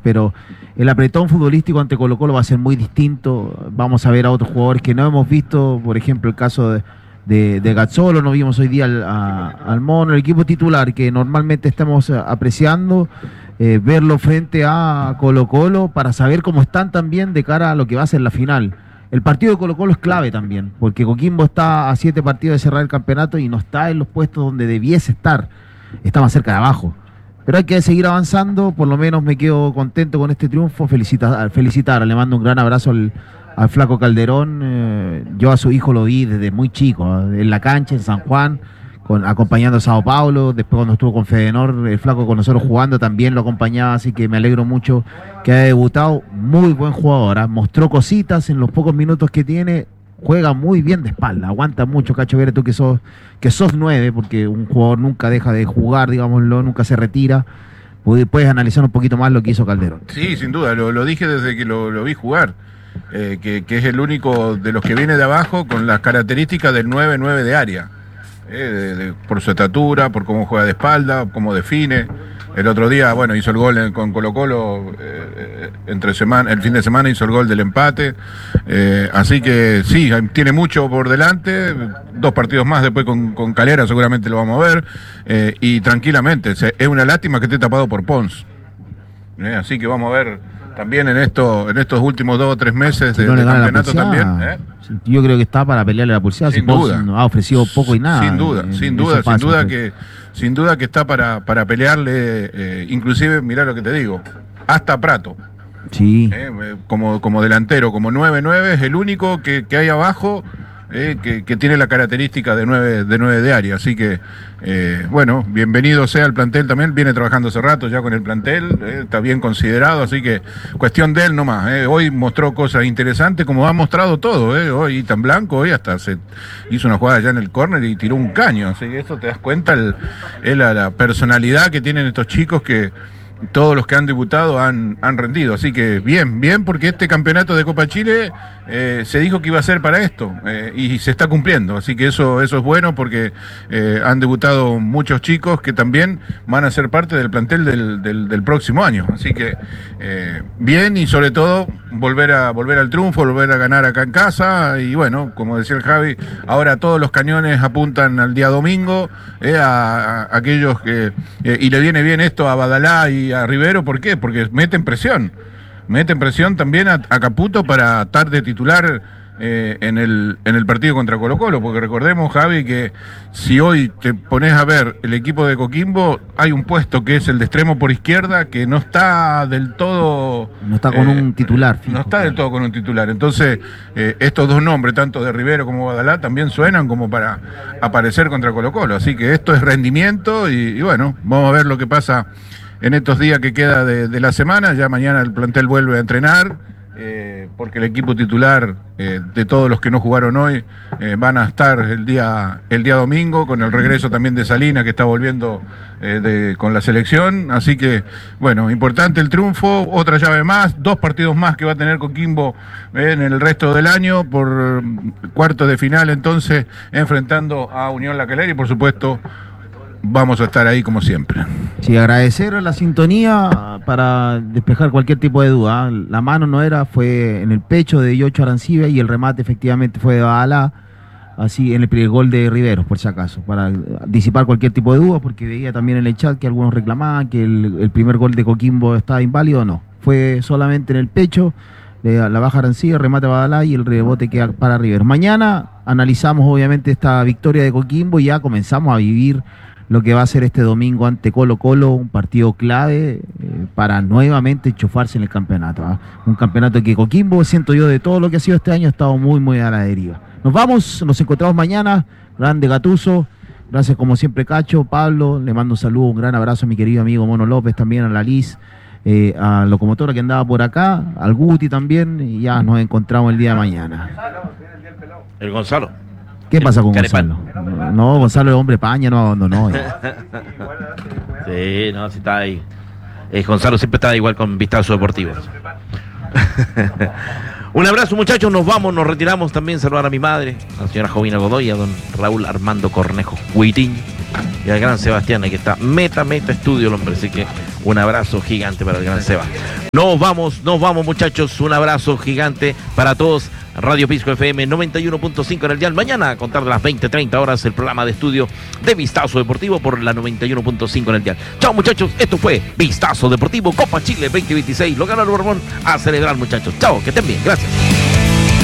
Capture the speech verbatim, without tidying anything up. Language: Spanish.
pero el apretón futbolístico ante Colo-Colo va a ser muy distinto. Vamos a ver a otros jugadores que no hemos visto, por ejemplo el caso de, de, de Gazzolo, no vimos hoy día al, a, al Mono, el equipo titular que normalmente estamos apreciando, eh, verlo frente a Colo-Colo para saber cómo están también de cara a lo que va a ser la final. El partido de Colo-Colo es clave también, porque Coquimbo está a siete partidos de cerrar el campeonato y no está en los puestos donde debiese estar, está más cerca de abajo. Pero hay que seguir avanzando, por lo menos me quedo contento con este triunfo, felicitar, felicitar le mando un gran abrazo al, al Flaco Calderón. Eh, yo a su hijo lo vi desde muy chico, en la cancha, en San Juan, con, acompañando a Sao Paulo, después cuando estuvo con Fedenor, el Flaco con nosotros jugando también lo acompañaba, así que me alegro mucho que haya debutado. Muy buen jugador, ¿eh? Mostró cositas en los pocos minutos que tiene, juega muy bien de espalda, aguanta mucho. Cacho Vera, tú que sos, que sos nueve, porque un jugador nunca deja de jugar, digámoslo, nunca se retira. Puedes analizar un poquito más lo que hizo Calderón. Sí, sin duda, lo, lo dije desde que lo, lo vi jugar, eh, que, que es el único de los que viene de abajo con las características del nueve nueve de área, eh, de, de, por su estatura, por cómo juega de espalda, cómo define. El otro día, bueno, hizo el gol en, con Colo-Colo, eh, entre semana, el fin de semana hizo el gol del empate, eh, así que sí, tiene mucho por delante, dos partidos más después con, con Calera seguramente lo vamos a ver, eh, y tranquilamente, se, es una lástima que esté tapado por Pons, eh, así que vamos a ver también en esto, en estos últimos dos o tres meses de, no de campeonato también. ¿eh? Yo creo que está para pelearle la pulsada, sin si duda. Pons ha ofrecido poco y nada. Sin duda, en, sin duda, sin duda que sin duda que está para, para pelearle, eh, inclusive, mirá lo que te digo, hasta Prato. Sí. Eh, como, como delantero, como nueve nueve, es el único que, que hay abajo eh, que, que tiene la característica de nueve de, nueve de área. Así que, eh, bueno, bienvenido sea el plantel también. Viene trabajando hace rato ya con el plantel, eh, está bien considerado. Así que, cuestión de él nomás. Eh. Hoy mostró cosas interesantes, como ha mostrado todo. Eh. Hoy tan blanco, hoy hasta se hizo una jugada ya en el córner y tiró un caño. Así que eso te das cuenta, el, el, la, la personalidad que tienen estos chicos que todos los que han debutado han, han rendido, así que bien, bien, porque este campeonato de Copa Chile eh, se dijo que iba a ser para esto, eh, y se está cumpliendo, así que eso, eso es bueno porque eh, han debutado muchos chicos que también van a ser parte del plantel del, del, del próximo año, así que eh, bien, y sobre todo volver a volver al triunfo, volver a ganar acá en casa, y bueno, como decía el Javi, ahora todos los cañones apuntan al día domingo, eh, a, a aquellos que, eh, y le viene bien esto a Badalá y a Rivero. ¿Por qué? Porque meten presión, meten presión también a, a Caputo para estar de titular eh, en el en el partido contra Colo-Colo, porque recordemos, Javi, que si hoy te pones a ver el equipo de Coquimbo, hay un puesto que es el de extremo por izquierda que no está del todo... No está con eh, un titular. Fijo, no está del todo con un titular, entonces eh, estos dos nombres, tanto de Rivero como Badalá, también suenan como para aparecer contra Colo-Colo, así que esto es rendimiento y, y bueno, vamos a ver lo que pasa en estos días que queda de, de la semana. Ya mañana el plantel vuelve a entrenar, eh, porque el equipo titular eh, de todos los que no jugaron hoy eh, van a estar el día el día domingo, con el regreso también de Salina, que está volviendo eh, de, con la selección. Así que, bueno, importante el triunfo, otra llave más, dos partidos más que va a tener Coquimbo eh, en el resto del año, por cuartos de final entonces, enfrentando a Unión La Calera, y por supuesto vamos a estar ahí como siempre. Sí, agradecer la sintonía para despejar cualquier tipo de duda. La mano no era, fue en el pecho de Yocho Arancibia, y el remate efectivamente fue de Badalá, así en el primer gol de Riveros, por si acaso, para disipar cualquier tipo de duda, porque veía también en el chat que algunos reclamaban que el, el primer gol de Coquimbo estaba inválido. No, fue solamente en el pecho, la baja Arancibia, remate a Badalá y el rebote queda para Riveros. Mañana analizamos obviamente esta victoria de Coquimbo y ya comenzamos a vivir lo que va a ser este domingo ante Colo-Colo, un partido clave eh, para nuevamente enchufarse en el campeonato. ¿eh? Un campeonato que Coquimbo, siento yo, de todo lo que ha sido este año, ha estado muy, muy a la deriva. Nos vamos, nos encontramos mañana. Grande Gatuso, gracias como siempre, Cacho, Pablo, le mando un saludo, un gran abrazo a mi querido amigo Mono López, también a la Liz, eh, a Locomotora que andaba por acá, al Guti también, y ya nos encontramos el día de mañana. El Gonzalo. ¿Qué pasa con Gonzalo? No, Gonzalo es hombre paña, no abandonó. Sí, no, sí está ahí. Eh, Gonzalo siempre está igual con Vistazo Deportivo. Un abrazo, muchachos, nos vamos, nos retiramos también. Saludar a mi madre, a la señora Jovina Godoy, a don Raúl Armando Cornejo Huitín. y al gran Sebastián, que está meta, meta estudio el hombre, así que un abrazo gigante para el gran Seba. Nos vamos, nos vamos muchachos, un abrazo gigante para todos. Radio Pisco F M noventa y uno punto cinco en el dial. Mañana a contar de las veinte, treinta horas el programa de estudio de Vistazo Deportivo por la noventa y uno punto cinco en el dial. Chao muchachos, esto fue Vistazo Deportivo Copa Chile veinte veintiséis. Lo ganó el Borbón, a celebrar muchachos. Chao, que estén bien, gracias.